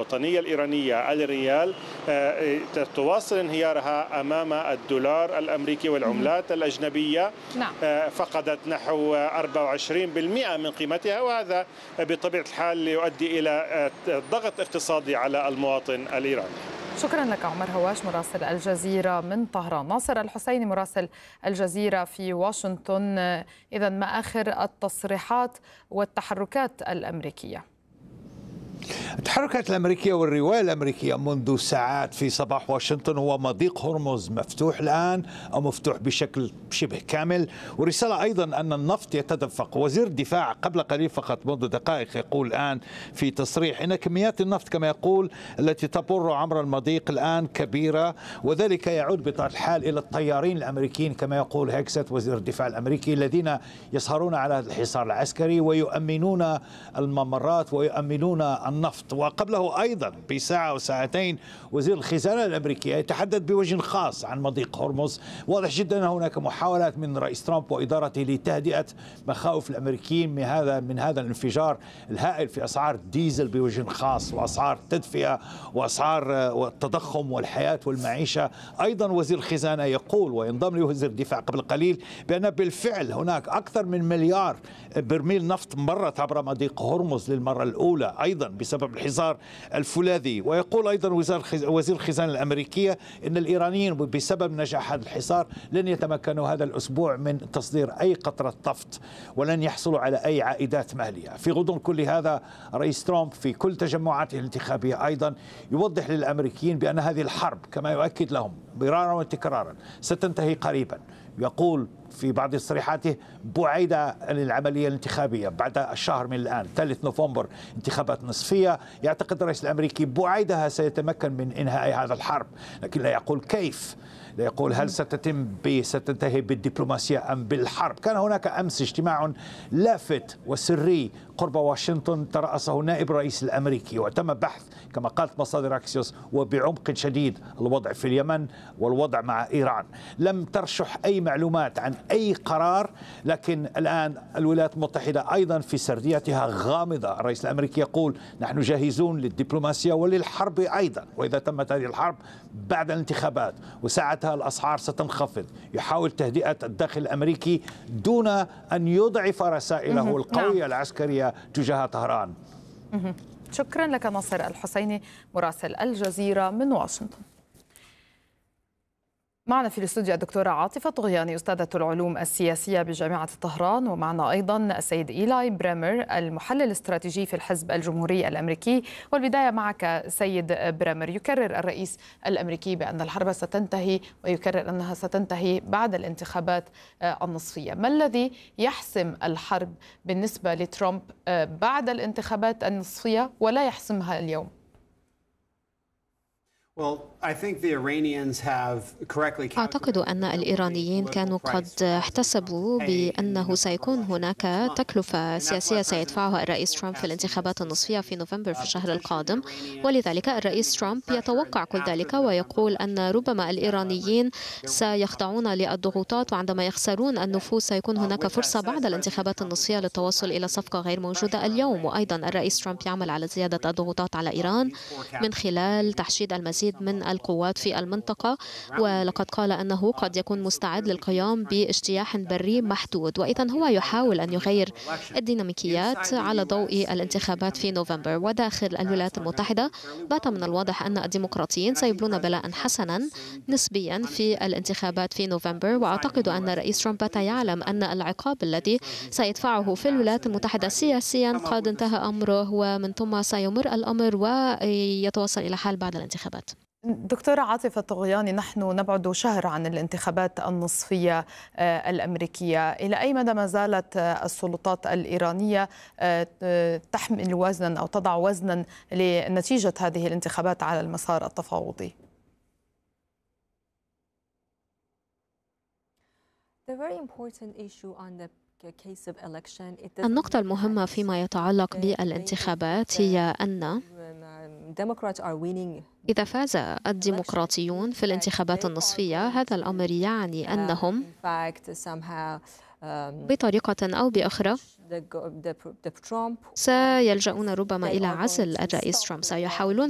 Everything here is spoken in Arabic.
الوطنية الإيرانية الريال تواصل انهيارها أمام الدولار الأمريكي والعملات الأجنبية. نعم. فقدت نحو 24% من قيمتها، وهذا بطبيعة الحال يؤدي إلى ضغط اقتصادي على المواطن الإيراني. شكرا لك عمر هواش مراسل الجزيرة من طهران. ناصر الحسيني مراسل الجزيرة في واشنطن، إذا ما آخر التصريحات والتحركات الأمريكية؟ التحركات الأمريكية والرواية الأمريكية منذ ساعات في صباح واشنطن هو مضيق هرمز مفتوح الآن أو مفتوح بشكل شبه كامل، ورسالة أيضا أن النفط يتدفق. وزير الدفاع قبل قليل فقط منذ دقائق يقول الآن في تصريح إن كميات النفط كما يقول التي تمر عبر المضيق الآن كبيرة، وذلك يعود بطبيعة الحال إلى الطيارين الأمريكيين كما يقول هيكست وزير الدفاع الأمريكي الذين يسهرون على الحصار العسكري ويؤمنون الممرات ويؤمنون النفط. وقبله أيضا بساعة وساعتين وزير الخزانة الأمريكي يتحدث بوجه خاص عن مضيق هرمز. واضح جدا أن هناك محاولات من رئيس ترامب وإدارته لتهدئة مخاوف الأمريكيين من هذا الانفجار الهائل في أسعار الديزل بوجه خاص وأسعار التدفئة وأسعار التضخم والحياة والمعيشة. أيضا وزير الخزانة يقول وينضم له وزير الدفاع قبل قليل بأن بالفعل هناك أكثر من مليار برميل نفط مرت عبر مضيق هرمز للمرة الأولى أيضا بسبب الحصار الفولاذي. ويقول أيضا وزير الخزانة الأمريكية أن الإيرانيين بسبب نجاح هذا الحصار لن يتمكنوا هذا الأسبوع من تصدير أي قطرة نفط ولن يحصلوا على أي عائدات مالية. في غضون كل هذا رئيس ترامب في كل تجمعاته الانتخابية أيضا يوضح للأمريكيين بأن هذه الحرب كما يؤكد لهم مرارا وتكرارا ستنتهي قريبا. يقول في بعض تصريحاته بعيد عن العملية الانتخابية بعد الشهر من الآن 3 نوفمبر انتخابات نصفية. يعتقد الرئيس الأمريكي بعيدها سيتمكن من إنهاء هذا الحرب، لكن لا يقول كيف، لا يقول هل ستنتهي بالدبلوماسية أم بالحرب. كان هناك أمس اجتماع لافت وسري قرب واشنطن ترأسه نائب الرئيس الأمريكي وتم بحث كما قالت مصادر أكسيوس وبعمق شديد الوضع في اليمن والوضع مع إيران. لم ترشح أي معلومات عن أي قرار، لكن الآن الولايات المتحدة أيضا في سرديتها غامضة. الرئيس الأمريكي يقول نحن جاهزون للدبلوماسية وللحرب أيضا، وإذا تمت هذه الحرب بعد الانتخابات وساعتها الأسعار ستنخفض. يحاول تهدئة الداخل الأمريكي دون أن يضعف رسائله القوية العسكرية تجاه طهران. شكرا لك ناصر الحسيني مراسل الجزيرة من واشنطن. معنا في الاستوديو الدكتورة عاطفة طغياني أستاذة العلوم السياسية بجامعة طهران، ومعنا أيضا السيد إيلاي بريمر المحلل الاستراتيجي في الحزب الجمهوري الأمريكي. والبداية معك سيد بريمر. يكرر الرئيس الأمريكي بأن الحرب ستنتهي ويكرر أنها ستنتهي بعد الانتخابات النصفية. ما الذي يحسم الحرب بالنسبة لترامب بعد الانتخابات النصفية ولا يحسمها اليوم؟ أعتقد أن الإيرانيين كانوا قد احتسبوا بأنه سيكون هناك تكلفة سياسية سيدفعها الرئيس ترامب في الانتخابات النصفية في نوفمبر في الشهر القادم، ولذلك الرئيس ترامب يتوقع كل ذلك ويقول أن ربما الإيرانيين سيخضعون للضغوطات، وعندما يخسرون النفوذ سيكون هناك فرصة بعد الانتخابات النصفية للتوصل إلى صفقة غير موجودة اليوم. وأيضا الرئيس ترامب يعمل على زيادة الضغوطات على إيران من خلال تحشيد المزيد من القوات في المنطقة، ولقد قال أنه قد يكون مستعد للقيام باجتياح بري محدود. وإذا هو يحاول أن يغير الديناميكيات على ضوء الانتخابات في نوفمبر. وداخل الولايات المتحدة بات من الواضح أن الديمقراطيين سيبلون بلاء حسنا نسبيا في الانتخابات في نوفمبر. وأعتقد أن الرئيس ترامب يعلم أن العقاب الذي سيدفعه في الولايات المتحدة سياسيا قد انتهى أمره، ومن ثم سيمر الأمر ويتوصل إلى حال بعد الانتخابات. دكتورة عاطفة طغياني، نحن نبعد شهر عن الانتخابات النصفية الأمريكية. إلى أي مدى ما زالت السلطات الإيرانية تحمل وزنا أو تضع وزنا لنتيجة هذه الانتخابات على المسار التفاوضي؟ النقطة المهمة فيما يتعلق بالانتخابات هي أن إذا فاز الديمقراطيون في الانتخابات النصفية هذا الأمر يعني أنهم بطريقة أو بأخرى سيلجؤون ربما إلى عزل الرئيس ترامب. سيحاولون